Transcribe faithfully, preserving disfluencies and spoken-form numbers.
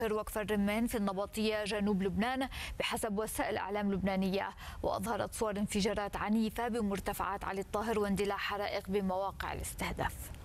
وقف الرمان في النبطية جنوب لبنان بحسب وسائل إعلام لبنانية، وأظهرت صور انفجارات عنيفة بمرتفعات علي الطاهر واندلاع حرائق بمواقع الاستهداف.